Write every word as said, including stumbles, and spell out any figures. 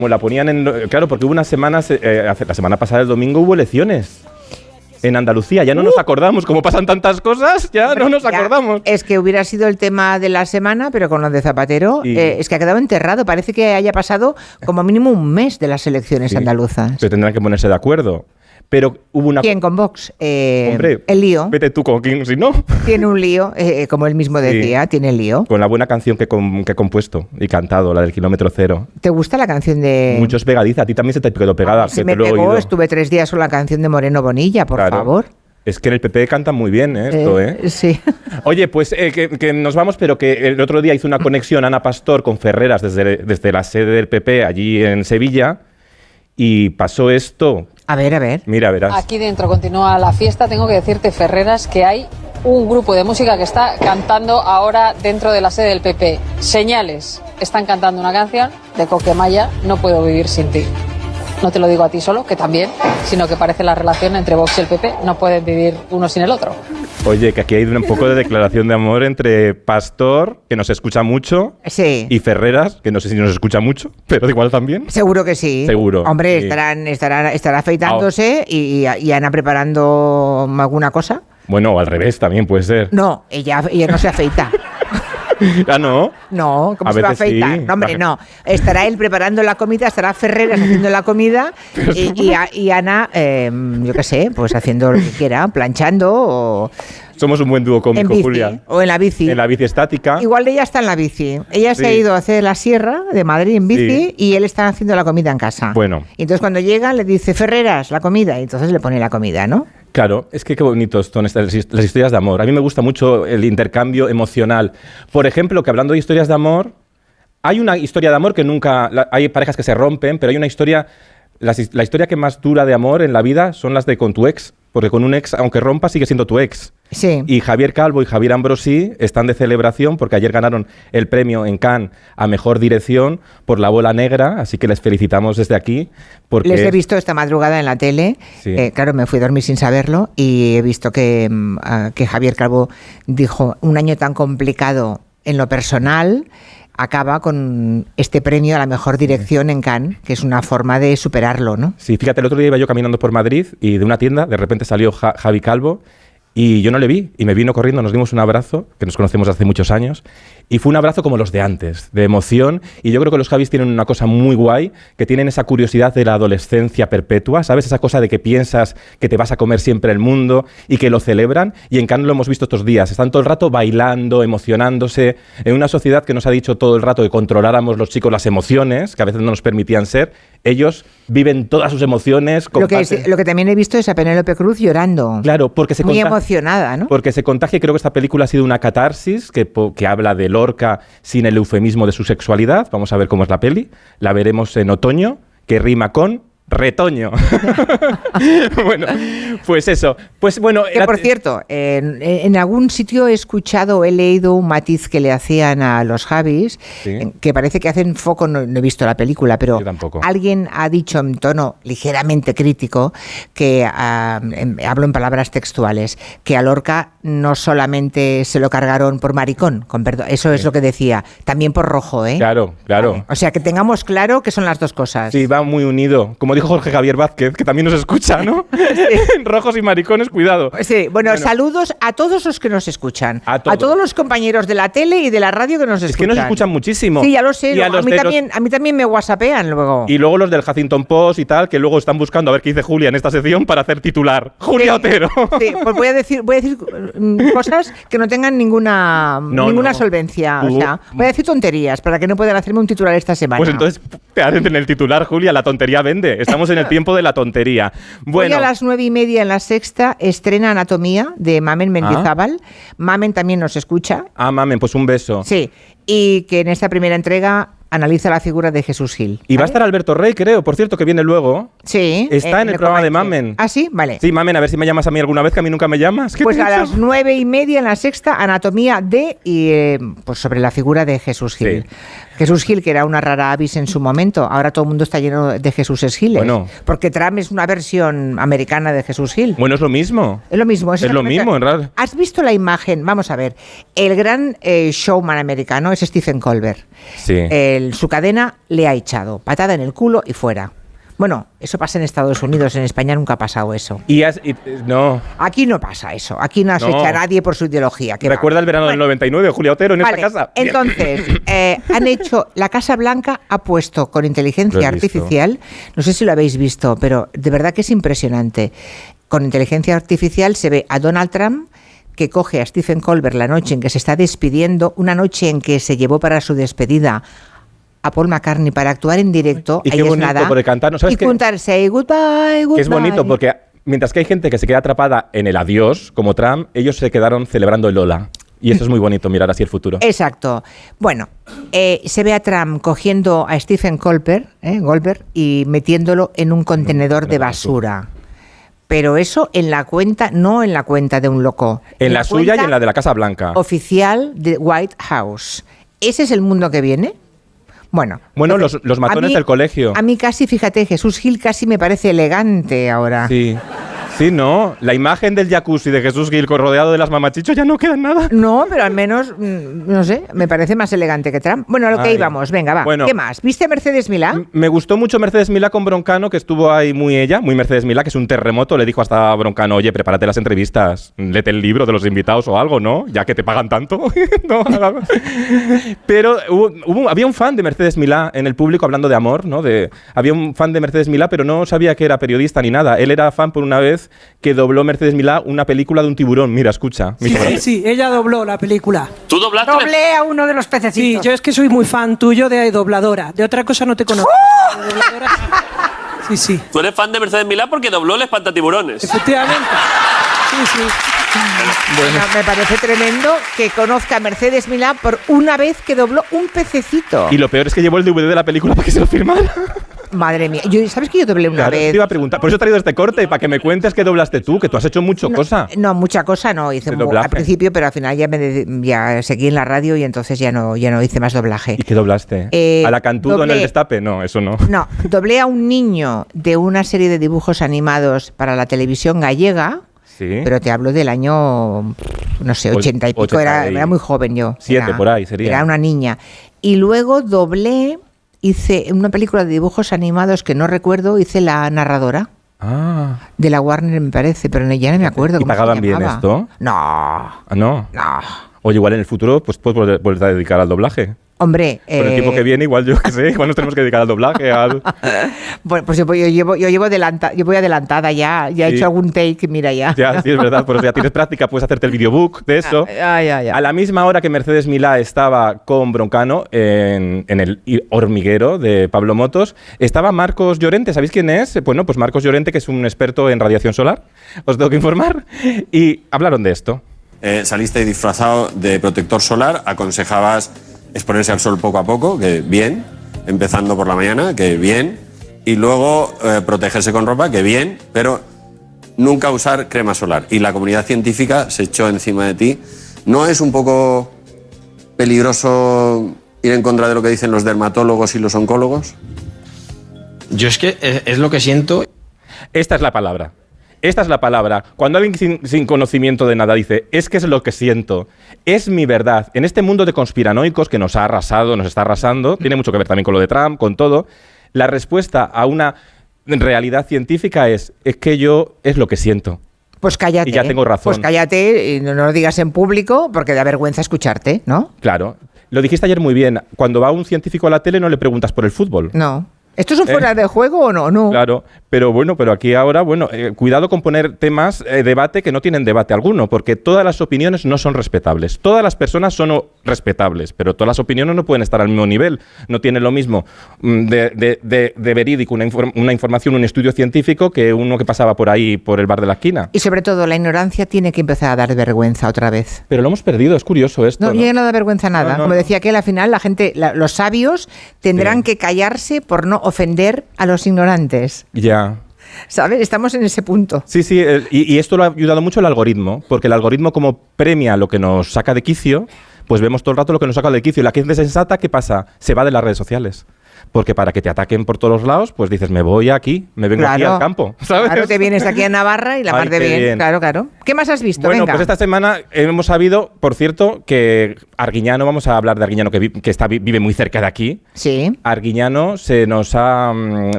Como la ponían en... Claro, porque hubo unas semanas, eh, la semana pasada, el domingo, hubo elecciones en Andalucía. Ya no uh. nos acordamos, como pasan tantas cosas, ya no nos ya, acordamos. Es que hubiera sido el tema de la semana, pero con lo de Zapatero, y... eh, es que ha quedado enterrado. Parece que haya pasado como mínimo un mes de las elecciones sí, andaluzas. Pero tendrán que ponerse de acuerdo. Pero hubo una... ¿Quién con Vox? Eh, Hombre, el lío. Vete tú con quién, si no. Tiene un lío, eh, como él mismo decía, sí, tiene lío. Con la buena canción que, con, que he compuesto y cantado, la del Kilómetro Cero. ¿Te gusta la canción de...? Mucho es pegadiza, a ti también se te quedó pegada. Se me pegó, estuve tres días con la canción de Moreno Bonilla, por claro. favor. Es que en el P P cantan muy bien ¿eh? esto, ¿eh? ¿eh? Sí. Oye, pues eh, que, que nos vamos, pero que el otro día hizo una conexión Ana Pastor con Ferreras desde, desde la sede del P P allí en Sevilla y pasó esto... A ver, a ver. Mira, verás. Aquí dentro continúa la fiesta. Tengo que decirte, Ferreras, que hay un grupo de música que está cantando ahora dentro de la sede del P P. Señales. Están cantando una canción de Coquemaya, No puedo vivir sin ti. No te lo digo a ti solo, que también, sino que parece la relación entre Vox y el P P. No pueden vivir uno sin el otro. Oye, que aquí hay un poco de declaración de amor entre Pastor, que nos escucha mucho, sí, y Ferreras, que no sé si nos escucha mucho, pero igual también. Seguro que sí. Seguro. Hombre, sí. estarán, estarán, estará afeitándose oh. y, y Ana preparando alguna cosa. Bueno, o al revés también puede ser. No, ella, ella no se afeita. ¿Ah, no? No, ¿cómo a se va a afeitar? Sí. No, hombre, no. Estará él preparando la comida, estará Ferreras haciendo la comida y, y, y Ana, eh, yo qué sé, pues haciendo lo que quiera, planchando o... Somos un buen dúo cómico, en bici, Julia. O en la bici. En la bici estática. Igual ella está en la bici. Ella sí. se ha ido a hacer la sierra de Madrid en bici sí. y él está haciendo la comida en casa. Bueno. Y entonces cuando llega le dice, Ferreras, la comida. Y entonces le pone la comida, ¿no? Claro, es que qué bonitos son estas, las historias de amor. A mí me gusta mucho el intercambio emocional. Por ejemplo, que hablando de historias de amor, hay una historia de amor que nunca... La, hay parejas que se rompen, pero hay una historia... La, la historia que más dura de amor en la vida son las de con tu ex. Porque con un ex, aunque rompa, sigue siendo tu ex. Sí. Y Javier Calvo y Javier Ambrosi están de celebración porque ayer ganaron el premio en Cannes a Mejor Dirección por La Bola Negra, así que les felicitamos desde aquí. Porque les he visto esta madrugada en la tele, sí. eh, claro, me fui a dormir sin saberlo y he visto que, uh, que Javier Calvo dijo un año tan complicado en lo personal... acaba con este premio a la mejor dirección en Cannes, que es una forma de superarlo, ¿no? Sí, fíjate, el otro día iba yo caminando por Madrid y de una tienda de repente salió Ja- Javi Calvo y yo no le vi y me vino corriendo, nos dimos un abrazo, que nos conocemos hace muchos años, y fue un abrazo como los de antes, de emoción, y yo creo que los Javis tienen una cosa muy guay, que tienen esa curiosidad de la adolescencia perpetua, ¿sabes? Esa cosa de que piensas que te vas a comer siempre el mundo y que lo celebran, y en Cannes lo hemos visto estos días, están todo el rato bailando, emocionándose, en una sociedad que nos ha dicho todo el rato que controláramos los chicos las emociones, que a veces no nos permitían ser, ellos viven todas sus emociones. Lo que, es, lo que también he visto es a Penélope Cruz llorando. Claro, porque se muy contagia, emocionada, ¿no? Porque se contagia, y creo que esta película ha sido una catarsis que, que habla de Lorca sin el eufemismo de su sexualidad. Vamos a ver cómo es la peli. La veremos en otoño, que rima con retoño. Bueno, pues eso. Pues bueno, que por cierto, en, en algún sitio he escuchado, he leído un matiz que le hacían a los Javis, ¿sí? Que parece que hacen foco, no, no he visto la película, pero alguien ha dicho en tono ligeramente crítico, que uh, en, hablo en palabras textuales, que a Lorca no solamente se lo cargaron por maricón, con perdón, eso sí. Es lo que decía, también por rojo, ¿eh? Claro, claro. Vale. O sea, que tengamos claro que son las dos cosas. Sí, va muy unido. Como dijo Jorge Javier Vázquez, que también nos escucha, ¿no? Sí. Rojos y maricones, cuidado. Sí, bueno, bueno, saludos a todos los que nos escuchan. A, todo. a todos los compañeros de la tele y de la radio que nos escuchan. Es que nos escuchan muchísimo. Sí, ya lo sé. Y a, a, mí también, los... a mí también me whatsappean luego. Y luego los del Huffington Post y tal, que luego están buscando a ver qué dice Julia en esta sección para hacer titular. Julia sí, Otero. Sí, pues voy a decir, voy a decir cosas que no tengan ninguna, no, ninguna no. solvencia. Tú, o sea, voy a decir tonterías para que no puedan hacerme un titular esta semana. Pues entonces te hacen en el titular, Julia, la tontería vende. Estamos en el tiempo de la tontería. Bueno. Hoy a las nueve y media en La Sexta estrena Anatomía de Mamen Mendizábal. ¿Ah? Mamen también nos escucha. Ah, Mamen, pues un beso. Sí, y que en esta primera entrega analiza la figura de Jesús Gil. ¿Vale? Y va a estar Alberto Rey, creo, por cierto, que viene luego. Sí. Está eh, en el programa Comanche. De Mamen. ¿Ah, sí? Vale. Sí, Mamen, a ver si me llamas a mí alguna vez, que a mí nunca me llamas. Pues a las nueve y media en La Sexta, Anatomía de, y eh, pues sobre la figura de Jesús Gil. Sí. Jesús Gil, que era una rara avis en su momento, ahora todo el mundo está lleno de Jesús Giles. Bueno. Porque Trump es una versión americana de Jesús Gil. Bueno, es lo mismo. Es lo mismo. Es, es lo mismo, en realidad. ¿Has visto la imagen? Vamos a ver. El gran eh, showman americano es Stephen Colbert. Sí. El, su cadena le ha echado. Patada en el culo y fuera. Bueno, eso pasa en Estados Unidos, en España nunca ha pasado eso. Y, has, y no. Aquí no pasa eso, aquí no se no. echa a nadie por su ideología. Recuerda el verano bueno, del noventa y nueve, Julia Otero, en vale, esta casa. Entonces, eh, han hecho, la Casa Blanca ha puesto con inteligencia artificial, no sé si lo habéis visto, pero de verdad que es impresionante. Con inteligencia artificial se ve a Donald Trump, que coge a Stephen Colbert la noche en que se está despidiendo, una noche en que se llevó para su despedida a Paul McCartney para actuar en directo. Y qué bonito, nada, porque cantar, ¿no sabes y juntar say goodbye, goodbye. Que es bonito porque mientras que hay gente que se queda atrapada en el adiós, como Trump, ellos se quedaron celebrando el hola. Y eso es muy bonito, mirar así el futuro. Exacto. Bueno, eh, se ve a Trump cogiendo a Stephen Colbert, eh, Goldberg, y metiéndolo en un contenedor de basura. Pero eso en la cuenta, no en la cuenta de un loco. En, en la, la suya y en la de la Casa Blanca. Oficial de White House. ¿Ese es el mundo que viene? Bueno, bueno entonces, los, los matones mí, del colegio. A mí casi, fíjate, Jesús Gil casi me parece elegante ahora. Sí. Sí, no. La imagen del jacuzzi de Jesús Gil rodeado de las mamachichos ya no queda en nada. No, pero al menos, no sé, me parece más elegante que Trump. Bueno, a lo que Ay. íbamos, venga, va. Bueno, ¿qué más? ¿Viste a Mercedes Milá? Me gustó mucho Mercedes Milá con Broncano, que estuvo ahí muy ella, muy Mercedes Milá, que es un terremoto. Le dijo hasta a Broncano, oye, prepárate las entrevistas, léete el libro de los invitados o algo, ¿no? Ya que te pagan tanto. no, pero hubo, hubo, había un fan de Mercedes Milá en el público hablando de amor, ¿no? De, había un fan de Mercedes Milá, pero no sabía que era periodista ni nada. Él era fan por una vez que dobló Mercedes Milá una película de un tiburón. Mira, escucha. Sí, sí, sí, ella dobló la película. ¿Tú doblaste? Doblé a uno de los pececitos. Sí, yo es que soy muy fan tuyo de dobladora. De otra cosa no te conozco. ¡Oh! De dobladora, sí, sí. Tú eres fan de Mercedes Milá porque dobló el Espantatiburones. Efectivamente. Sí, sí. Bueno, me parece tremendo que conozca a Mercedes Milá por una vez que dobló un pececito. Y lo peor es que llevó el D V D de la película para que se lo firmara. Madre mía, yo, ¿sabes que yo doblé una claro, vez? Te iba a preguntar, por eso he traído este corte, para que me cuentes qué doblaste tú, que tú has hecho mucho no, cosa. No, mucha cosa no, hice muy, al principio, pero al final ya me ya seguí en la radio y entonces ya no, ya no hice más doblaje. ¿Y qué doblaste? Eh, ¿A la Cantudo doblé, en el Destape? No, eso no. No, doblé a un niño de una serie de dibujos animados para la televisión gallega. Sí. Pero te hablo del año, no sé, ochenta y pico, ochenta era, y... era muy joven yo. Siete, era, por ahí sería. Era una niña. Y luego doblé, hice una película de dibujos animados que no recuerdo, hice la narradora. Ah. De la Warner, me parece, pero ya no me acuerdo. ¿Y pagaban bien esto? No. ¿Ah, no? No. Oye, igual en el futuro pues puedes volver a dedicar al doblaje. Hombre, con el eh... tiempo que viene, igual yo qué sé, igual nos tenemos que dedicar al doblaje. Al... Bueno, pues yo, yo llevo, yo llevo adelanta, yo voy adelantada ya, ya sí. he hecho algún take, mira ya. Ya, sí, es verdad, por eso ya tienes práctica, puedes hacerte el videobook de eso. Ah, ya, ya. A la misma hora que Mercedes Milá estaba con Broncano en, en el hormiguero de Pablo Motos, estaba Marcos Llorente. ¿Sabéis quién es? Bueno, pues Marcos Llorente, que es un experto en radiación solar, os tengo que informar, y hablaron de esto. Eh, saliste disfrazado de protector solar, aconsejabas exponerse al sol poco a poco, que bien, empezando por la mañana, que bien, y luego eh, protegerse con ropa, que bien, pero nunca usar crema solar. Y la comunidad científica se echó encima de ti. ¿No es un poco peligroso ir en contra de lo que dicen los dermatólogos y los oncólogos? Yo es que es, es lo que siento. Esta es la palabra. Esta es la palabra. Cuando alguien sin, sin conocimiento de nada dice, es que es lo que siento, es mi verdad. En este mundo de conspiranoicos que nos ha arrasado, nos está arrasando, tiene mucho que ver también con lo de Trump, con todo, la respuesta a una realidad científica es, es que yo es lo que siento. Pues cállate. Y ya tengo razón. Pues cállate y no lo digas en público porque da vergüenza escucharte, ¿no? Claro. Lo dijiste ayer muy bien. Cuando va un científico a la tele no le preguntas por el fútbol. No. ¿Esto es un fuera ¿Eh? de juego o no? No. Claro, pero bueno, pero aquí ahora, bueno, eh, cuidado con poner temas de eh, debate que no tienen debate alguno, porque todas las opiniones no son respetables. Todas las personas son respetables, pero todas las opiniones no pueden estar al mismo nivel. No tiene lo mismo de, de, de, de verídico una, inform una información, un estudio científico que uno que pasaba por ahí, por el bar de la esquina. Y sobre todo, la ignorancia tiene que empezar a dar vergüenza otra vez. Pero lo hemos perdido, es curioso esto. No, ¿no? ya no da vergüenza nada. No, no, Como decía aquel, al final, la gente, la, los sabios tendrán sí. que callarse por no ofender a los ignorantes. Ya. ¿Sabes? Estamos en ese punto. Sí, sí, el, y, y esto lo ha ayudado mucho el algoritmo, porque el algoritmo como premia lo que nos saca de quicio, pues vemos todo el rato lo que nos saca del quicio. La gente sensata, ¿qué pasa? Se va de las redes sociales. Porque para que te ataquen por todos los lados, pues dices, me voy aquí, me vengo claro, aquí al campo, ¿sabes? Claro, te vienes aquí a Navarra y la mar de bien. bien. Claro, claro. ¿Qué más has visto? Bueno, Venga. pues esta semana hemos sabido, por cierto, que Arguiñano, vamos a hablar de Arguiñano, que, vi, que está, vive muy cerca de aquí. Sí. Arguiñano se nos ha,